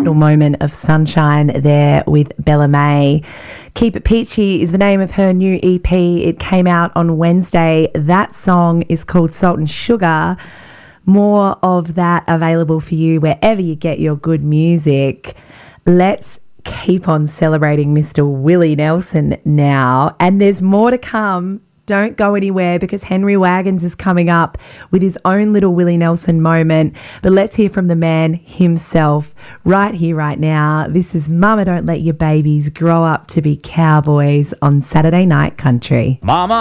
emotional moment of sunshine there with Bella May. Keep It Peachy is the name of her new EP. It came out on Wednesday. That song is called Salt and Sugar. More of that available for you wherever you get your good music. Let's keep on celebrating Mr. Willie Nelson now. And there's more to come. Don't go anywhere because Henry Wagons is coming up with his own little Willie Nelson moment. But let's hear from the man himself right here, right now. This is Mama Don't Let Your Babies Grow Up to Be Cowboys on Saturday Night Country. Mama